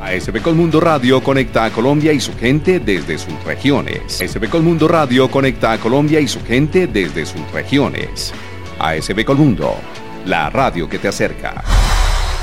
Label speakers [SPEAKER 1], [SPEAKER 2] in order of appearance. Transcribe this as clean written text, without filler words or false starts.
[SPEAKER 1] ASB Colmundo Radio conecta a Colombia y su gente desde sus regiones. ASB Colmundo Radio conecta a Colombia y su gente desde sus regiones. ASB Colmundo, la radio que te acerca.